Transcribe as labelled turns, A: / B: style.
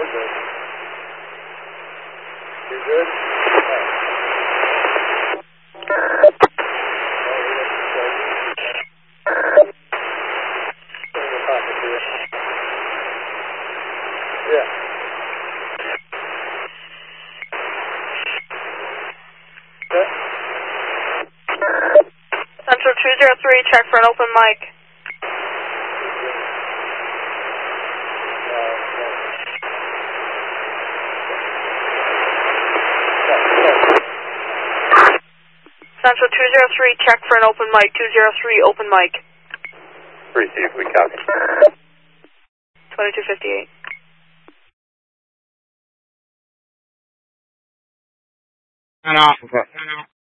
A: good. You good? Yeah. Okay.
B: Central 203, check for an open mic. Central 203, check for an open mic. 203, open mic.
A: Receive, we copy.
B: 2258.
C: Turn off.